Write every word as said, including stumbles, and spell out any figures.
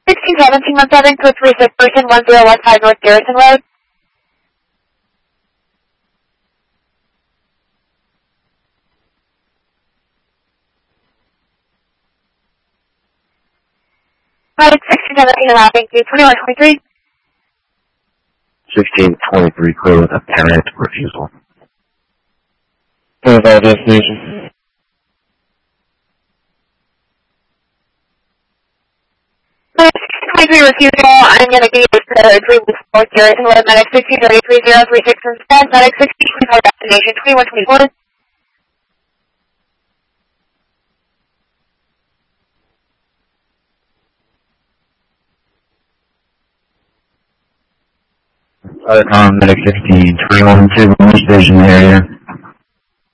sixteen seventeen one seven two three six person one zero one five North Garrison Road. Right, sixteen seventeen and a half, thank you. twenty-one twenty-three. sixteen twenty-three, clear with apparent refusal. Verify destination. twenty-three refusal, I'm going to give you the three weeks North Garrison Road, medic sixteen thirty-three zero three six instead, medic sixteen twenty-four destination, twenty-one twenty-four. Other com, medic sixteen, twenty-one two, station area.